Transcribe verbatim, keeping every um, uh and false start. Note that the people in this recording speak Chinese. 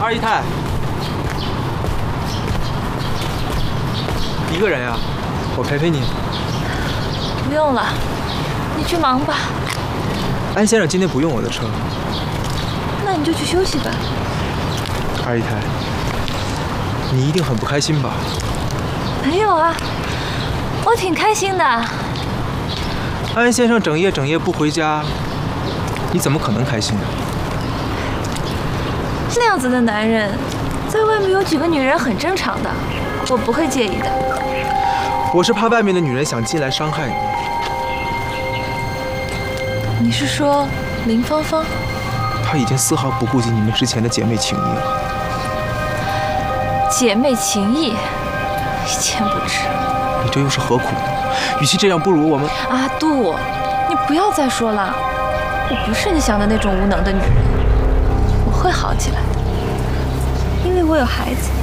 二姨太，一个人呀？我陪陪你。 不用了，你去忙吧。 安先生今天不用我的车。 那你就去休息吧。 二姨太，你一定很不开心吧？ 没有啊，我挺开心的。 安先生整夜整夜不回家，你怎么可能开心呢？ 那样子的男人，在外面有几个女人很正常的，我不会介意的。 我是怕外面的女人想进来伤害你。 你是说林芳芳？ 她已经丝毫不顾及你们之前的姐妹情谊了。 姐妹情谊，一钱不值。 你这又是何苦呢？与其这样，不如我们…… 阿杜，你不要再说了，我不是你想的那种无能的女人，我会好起来的，因为我有孩子。